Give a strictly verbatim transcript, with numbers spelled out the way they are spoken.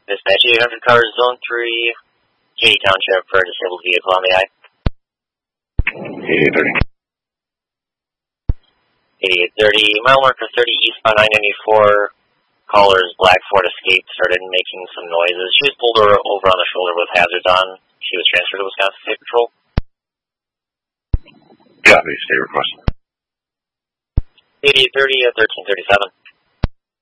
Dispatch eight hundred cars, Zone three, Katy Township for a disabled vehicle on the eye. eighty-eight thirty. eighty-eight thirty, mile marker thirty, eastbound nine ninety-four. Caller's black Ford Escape started making some noises. She was pulled over on the shoulder with hazards on. She was transferred to Wisconsin State Patrol. Copy, state request. eighty-eight thirty at thirteen thirty-seven.